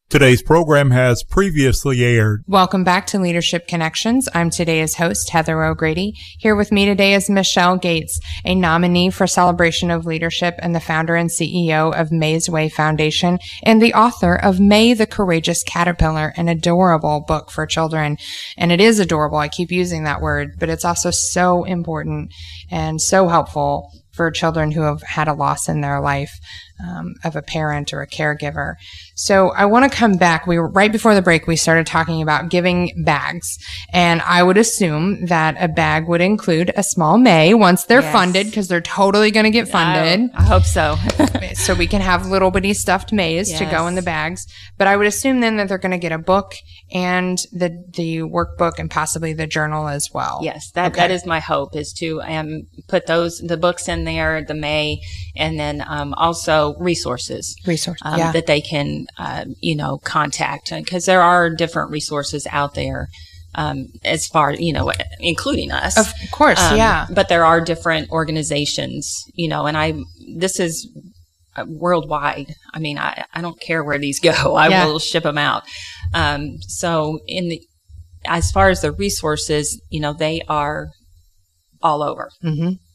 Today's program has previously aired. Welcome back to Leadership Connections. I'm today's host, Heather O'Grady. Here with me today is Michelle Gates, a nominee for Celebration of Leadership and the founder and CEO of May's Way Foundation and the author of May the Courageous Caterpillar, an adorable book for children. And it is adorable. I keep using that word, but it's also so important and so helpful for children who have had a loss in their life of a parent or a caregiver. So I want to come back. We were right before the break, we started talking about giving bags. And I would assume that a bag would include a small May once they're funded, because they're totally going to get funded. I hope so. So we can have little bitty stuffed Mays to go in the bags. But I would assume then that they're going to get a book and the workbook and possibly the journal as well. Yes, that is my hope, is to put the books in there, the May, and then also resources that they can contact, because there are different resources out there as far, including us. Of course, but there are different organizations, and this is worldwide. I mean, I don't care where these go. I will ship them out. So as far as the resources, they are all over. Mm-hmm.